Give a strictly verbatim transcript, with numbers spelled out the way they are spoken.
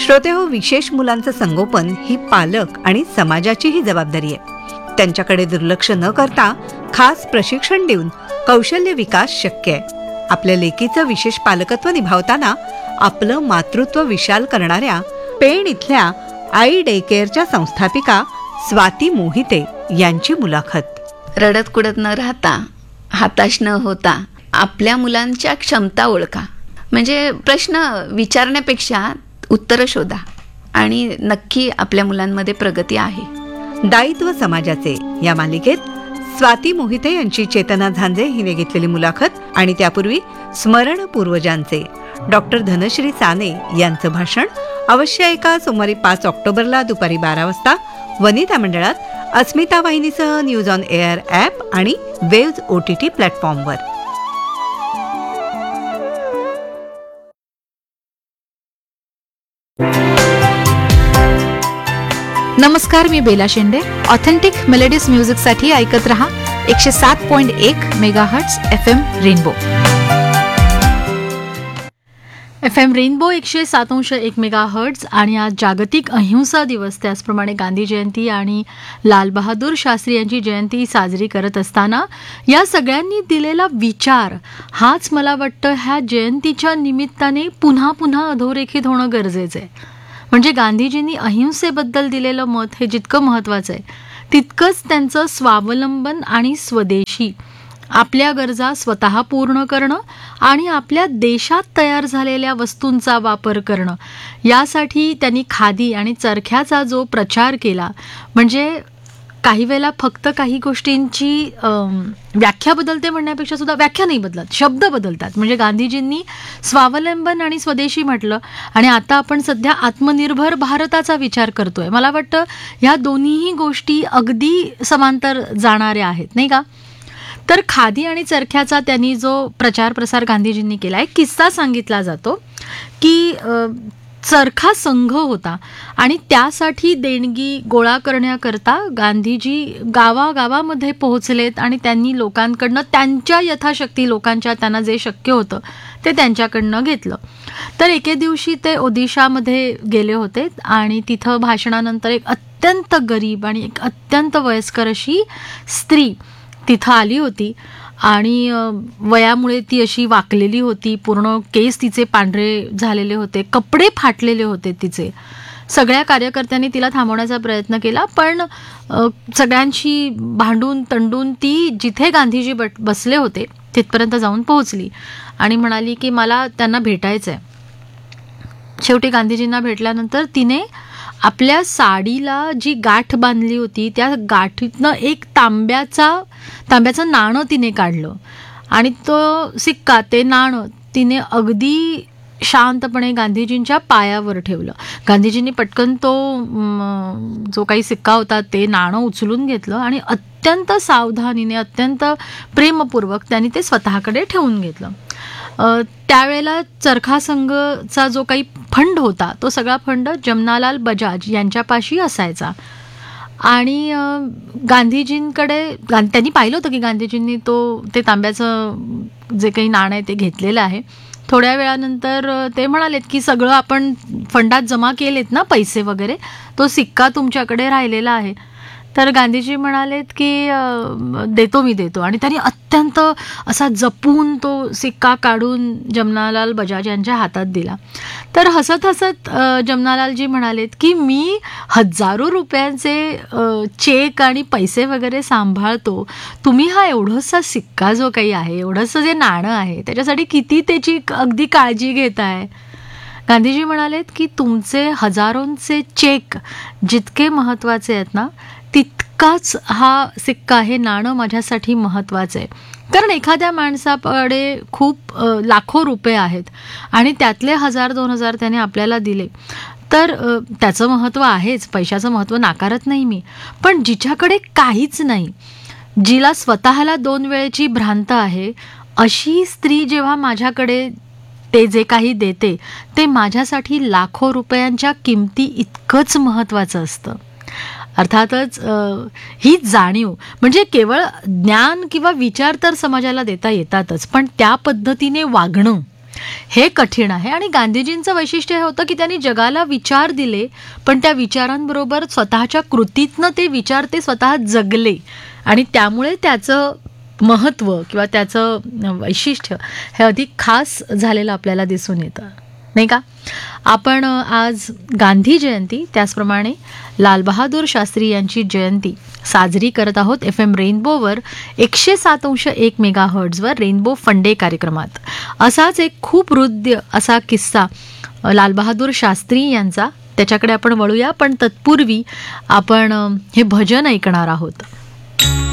श्रोते हो, विशेष मुलांचं संगोपन ही पालक आणि समाजाचीही जबाबदारी आहे. त्यांच्याकडे दुर्लक्ष न करता खास प्रशिक्षण देऊन कौशल्य विकास शक्य आहे. आपल्या लेकीचं विशेष पालकत्व निभावताना आपलं मातृत्व विशाल करणाऱ्या पेण इथल्या आई डे केअरच्या संस्थापिका स्वाती मोहिते यांची मुलाखत. रडत कुडत न राहता, हताश न होता आपल्या मुलांच्या क्षमता ओळखा. म्हणजे प्रश्न विचारण्यापेक्षा उत्तरं शोधा आणि नक्की आपल्या मुलांमध्ये प्रगती आहे. दायित्व समाजाचे या मालिकेत स्वाती मोहिते यांची चेतना झांजे हिने घेतलेली मुलाखत आणि त्यापूर्वी स्मरण पूर्वजांचे डॉक्टर धनश्री साने यांचं भाषण अवश्य ऐका. सोमवारी पाच ऑक्टोबरला दुपारी बारा वाजता वनिता मंडळात अस्मिता वाहिनीसह न्यूज ऑन एअर ॲप आणि वेव्ज ओ टी टी प्लॅटफॉर्मवर. नमस्कार, मी बेला शेंडे. ऑथेंटिक मेलोडीज म्युझिकसाठी ऐकत रहा एकशे सात पॉइंट एक megahertz F M rainbow. F M rainbow एकशे सात अंश एक मेगाहर्ट्झ. आणि आज जागतिक अहिंसा दिवस, त्याचप्रमाणे गांधी जयंती आणि लाल बहादूर शास्त्री यांची जयंती साजरी करत असताना या सगळ्यांनी दिलेला विचार हाच मला वाटतं ह्या जयंतीच्या निमित्ताने पुन्हा पुन्हा अधोरेखित होणं गरजेचं आहे. म्हणजे गांधीजींनी अहिंसेबद्दल दिलेलं मत हे जितकं महत्त्वाचं आहे तितकंच त्यांचं स्वावलंबन आणि स्वदेशी, आपल्या गरजा स्वतः पूर्ण करणं आणि आपल्या देशात तयार झालेल्या वस्तूंचा वापर करणं, यासाठी त्यांनी खादी आणि चरख्याचा जो प्रचार केला. म्हणजे काही वेळेला फक्त काही गोष्टींची व्याख्या बदलते म्हणण्यापेक्षा सुद्धा व्याख्या नाही बदलत, शब्द बदलतात. म्हणजे गांधीजींनी स्वावलंबन आणि स्वदेशी म्हटलं आणि आता आपण सध्या आत्मनिर्भर भारताचा विचार करतोय. मला वाटतं ह्या दोन्हीही गोष्टी अगदी समांतर जाणाऱ्या आहेत, नाही का? तर खादी आणि चरख्याचा त्यांनी जो प्रचार प्रसार गांधीजींनी केला आहे, किस्सा सांगितला जातो की चरखा संघ होता आणि त्यासाठी देणगी गोळा करण्याकरता गांधीजी गावागावामध्ये पोहोचलेत आणि त्यांनी लोकांकडनं त्यांच्या यथाशक्ती, लोकांच्या त्यांना जे शक्य होतं ते त्यांच्याकडनं घेतलं. तर एके दिवशी ते ओदिशामध्ये गेले होते आणि तिथं भाषणानंतर एक अत्यंत गरीब आणि एक अत्यंत वयस्कर अशी स्त्री तिथं आली होती आणि वयामुळे ती अशी वाकलेली होती, पूर्ण केस तिचे पांढरे झालेले होते, कपडे फाटलेले होते तिचे. सगळ्या कार्यकर्त्यांनी तिला थांबवण्याचा प्रयत्न केला, पण सगळ्यांशी भांडून तंडून ती जिथे गांधीजी बसले होते तिथपर्यंत जाऊन पोहोचली आणि म्हणाली की मला त्यांना भेटायचं आहे. शेवटी गांधीजींना भेटल्यानंतर तिने आपल्या साडीला जी गाठ बांधली होती त्या गाठीतनं एक तांब्याचा तांब्याचं नाणं तिने काढलं आणि तो सिक्का, ते नाणं तिने अगदी शांतपणे गांधीजींच्या पायावर ठेवलं. गांधीजींनी पटकन तो जो काही सिक्का होता ते नाणं उचलून घेतलं आणि अत्यंत सावधानीने, अत्यंत प्रेमपूर्वक त्यांनी ते स्वतःकडे ठेवून घेतलं. त्यावेळेला चरखा संघचा जो काही फंड होता तो सगळा फंड जमनालाल बजाज यांच्यापाशी असायचा आणि गांधीजींकडे त्यांनी पाहिलं होतं की गांधीजींनी तो ते तांब्याचं जे काही नाणं आहे ते घेतलेलं आहे. थोड्या वेळानंतर ते म्हणालेत की सगळं आपण फंडात जमा केलेत ना पैसे वगैरे, तो सिक्का तुमच्याकडे राहिलेला आहे. तर गांधीजी म्हणालेत की देतो मी देतो आणि त्यांनी अत्यंत असा जपून तो सिक्का काढून जमनालाल बजाज यांच्या हातात दिला. तर हसत हसत जमनालालजी म्हणालेत की मी हजारो रुपयांचे चेक आणि पैसे वगैरे सांभाळतो, तुम्ही हा एवढंसा सिक्का जो काही आहे, एवढंसं जे नाणं आहे त्याच्यासाठी किती त्याची अगदी काळजी घेताय. गांधीजी म्हणालेत की तुमचे हजारोंचे चेक जितके महत्त्वाचे आहेत ना तितकाच हा सिक्का, हे नाणं माझ्यासाठी महत्त्वाचं आहे. कारण एखाद्या माणसाकडे खूप लाखो रुपये आहेत आणि त्यातले हजार दोन हजार त्याने आपल्याला दिले तर त्याचं महत्त्व आहेच, पैशाचं महत्त्व नाकारत नाही मी. पण जिच्याकडे काहीच नाही, जिला स्वतःला दोन वेळेची भ्रांत आहे, अशी स्त्री जेव्हा माझ्याकडे ते जे काही देते ते माझ्यासाठी लाखो रुपयांच्या किमती इतकंच महत्त्वाचं असतं. अर्थातच ही जाणीव म्हणजे केवळ ज्ञान किंवा विचार तर समाजाला देता येतातच, पण त्या पद्धतीने वागणं हे कठीण आहे. आणि गांधीजींचं वैशिष्ट्य हे होतं की त्यांनी जगाला विचार दिले, पण त्या विचारांबरोबर स्वतःच्या कृतीतनं ते विचार ते स्वतः जगले, आणि त्यामुळे त्याचं महत्त्व किंवा त्याचं वैशिष्ट्य हे अधिक खास झालेलं आपल्याला दिसून येतं, नाही का? आपण आज गांधी जयंती त्याचप्रमाणे लालबहादूर शास्त्री यांची जयंती साजरी करत आहोत एफ एम रेनबोवर एकशे सात अंश एक मेगा हर्ट्झवर रेनबो फंडे कार्यक्रमात. असाच एक खूप हृद्य असा किस्सा लालबहादूर शास्त्री यांचा, त्याच्याकडे आपण वळूया, पण तत्पूर्वी आपण हे भजन ऐकणार आहोत.